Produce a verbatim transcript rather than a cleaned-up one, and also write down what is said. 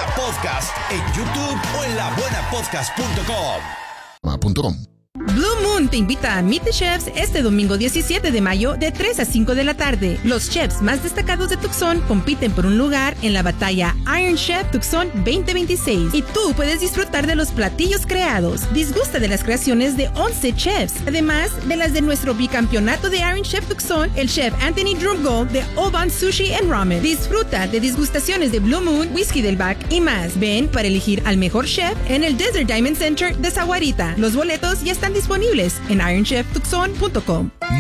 Buena Podcast en YouTube o en la buena podcast punto com. Blue Moon te invita a Meet the Chefs este domingo diecisiete de mayo de tres a cinco de la tarde. Los chefs más destacados de Tucson compiten por un lugar en la batalla Iron Chef Tucson veinte veintiséis y tú puedes disfrutar de los platillos creados. Disgusta de las creaciones de once chefs, además de las de nuestro bicampeonato de Iron Chef Tucson, el chef Anthony Drumgold de Oban Sushi and Ramen. Disfruta de disgustaciones de Blue Moon, Whisky del Back y más. Ven para elegir al mejor chef en el Desert Diamond Center de Sahuarita. Los boletos ya están disponibles en iron chef tucson punto com.